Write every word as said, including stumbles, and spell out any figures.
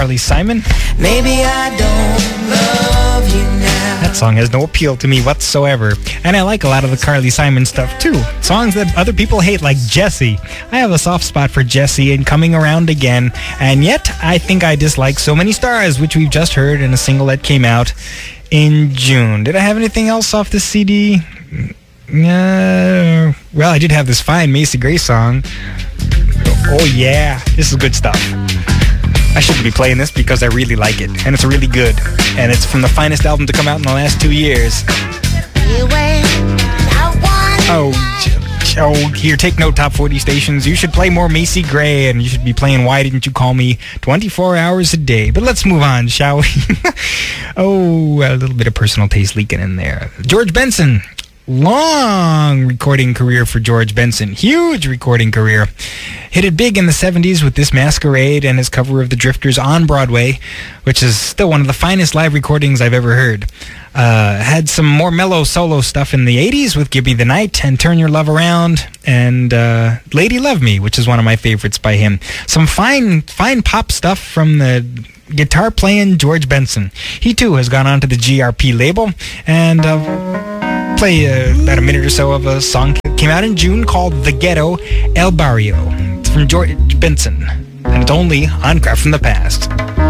Carly Simon. Maybe I don't love you now. That song has no appeal to me whatsoever. And I like a lot of the Carly Simon stuff too. Songs that other people hate, like Jessie. I have a soft spot for Jessie and Coming Around Again. And yet, I think I dislike So Many Stars, which we've just heard in a single that came out in June. Did I have anything else off this C D? Uh, well, I did have this fine Macy Gray song. Oh yeah, this is good stuff. I shouldn't be playing this because I really like it, and it's really good, and it's from the finest album to come out in the last two years. Oh, oh, here, take note, Top forty stations. You should play more Macy Gray, and you should be playing Why Didn't You Call Me twenty-four hours a day. But let's move on, shall we? Oh, a little bit of personal taste leaking in there. George Benson. Long recording career for George Benson. Huge recording career. Hit it big in the seventies with this Masquerade and his cover of The Drifters on Broadway, which is still one of the finest live recordings I've ever heard. Uh, had some more mellow solo stuff in the eighties with Give Me the Night and Turn Your Love Around and uh, Lady Love Me, which is one of my favorites by him. Some fine, fine pop stuff from the guitar-playing George Benson. He, too, has gone on to the G R P label and... Uh, play uh, about a minute or so of a song that came out in June called The Ghetto, El Barrio. It's from George Benson, and it's only on Craft from the Past.